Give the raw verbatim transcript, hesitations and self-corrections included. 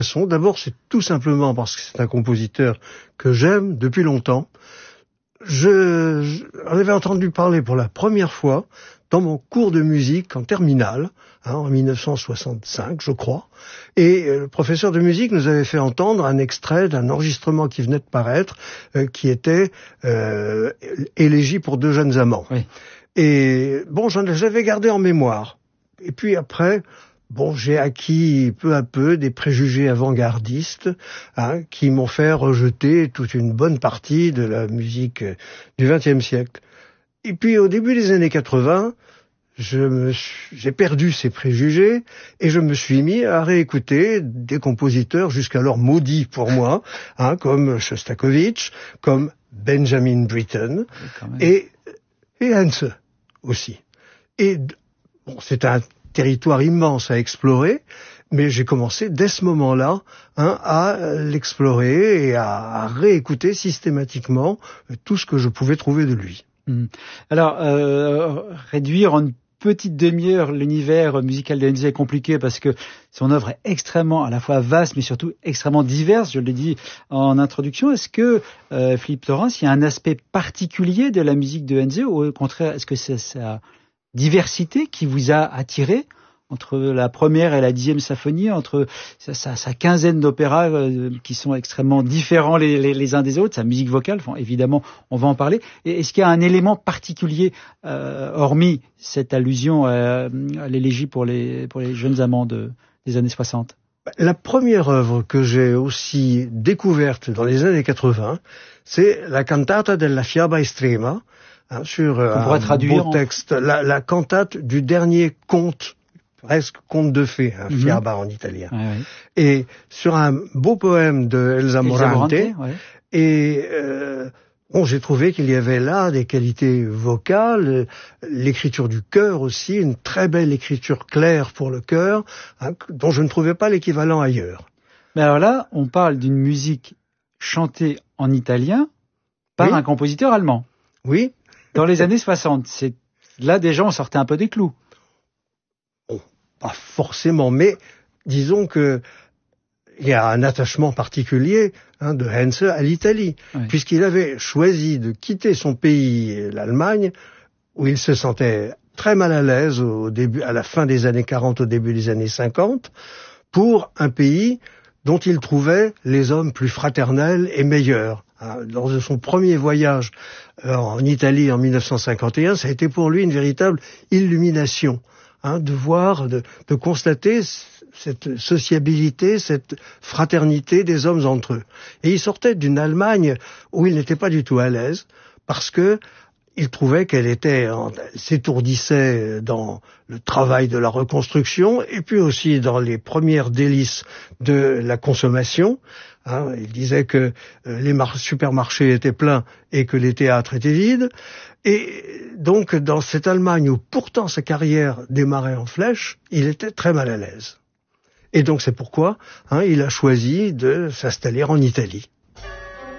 D'abord, c'est tout simplement parce que c'est un compositeur que j'aime depuis longtemps. Je, j'en avais entendu parler pour la première fois dans mon cours de musique en terminale, hein, en mille neuf cent soixante-cinq, je crois. Et le professeur de musique nous avait fait entendre un extrait d'un enregistrement qui venait de paraître, euh, qui était euh, Élégie pour deux jeunes amants. Oui. Et bon, j'en avais gardé en mémoire. Et puis après... Bon, j'ai acquis peu à peu des préjugés avant-gardistes, hein, qui m'ont fait rejeter toute une bonne partie de la musique du vingtième siècle. Et puis, au début des années quatre-vingts, je me suis, j'ai perdu ces préjugés et je me suis mis à réécouter des compositeurs jusqu'alors maudits pour moi, hein, comme Shostakovich, comme Benjamin Britten et, et Henze aussi. Et bon, c'est un territoire immense à explorer, mais j'ai commencé dès ce moment-là hein, à l'explorer et à, à réécouter systématiquement tout ce que je pouvais trouver de lui. Mmh. Alors, euh, réduire en une petite demi-heure l'univers musical de Henze est compliqué parce que son œuvre est extrêmement à la fois vaste, mais surtout extrêmement diverse, je l'ai dit en introduction. Est-ce que, euh, Philippe Thorens, il y a un aspect particulier de la musique de Henze ou au contraire, est-ce que c'est ça diversité qui vous a attiré entre la première et la dixième symphonie, entre sa, sa, sa quinzaine d'opéras euh, qui sont extrêmement différents les, les, les uns des autres, sa musique vocale, enfin, évidemment, on va en parler. Et est-ce qu'il y a un élément particulier, euh, hormis cette allusion à, à l'élégie pour les, pour les jeunes amants de, des années soixante? La première œuvre que j'ai aussi découverte dans les années quatre-vingts, c'est la Cantata della Fiaba Estrema, hein, sur un traduire beau texte, en... la, la cantate du dernier conte, presque conte de fées, hein, mm-hmm. Fiaba en italien. Ouais, ouais. Et sur un beau poème de Elsa Morante, Elsa Morante ouais. et euh, bon, j'ai trouvé qu'il y avait là des qualités vocales, l'écriture du chœur aussi, une très belle écriture claire pour le chœur, hein, dont je ne trouvais pas l'équivalent ailleurs. Mais alors là, on parle d'une musique chantée en italien par oui. un compositeur allemand. Oui. Dans les années soixante, c'est là déjà on sortait un peu des clous. Bon, pas forcément, mais disons que il y a un attachement particulier hein, de Henze à l'Italie, oui. puisqu'il avait choisi de quitter son pays, l'Allemagne, où il se sentait très mal à l'aise au début, à la fin des années quarante, au début des années cinquante, pour un pays dont il trouvait les hommes plus fraternels et meilleurs. Lors de son premier voyage en Italie en mille neuf cent cinquante et un, ça a été pour lui une véritable illumination, hein, de voir, de, de constater cette sociabilité, cette fraternité des hommes entre eux. Et il sortait d'une Allemagne où il n'était pas du tout à l'aise, parce que il trouvait qu'elle était, elle s'étourdissait dans le travail de la reconstruction et puis aussi dans les premières délices de la consommation. Hein, il disait que les mar- supermarchés étaient pleins et que les théâtres étaient vides. Et donc, dans cette Allemagne où pourtant sa carrière démarrait en flèche, il était très mal à l'aise. Et donc, c'est pourquoi hein, il a choisi de s'installer en Italie.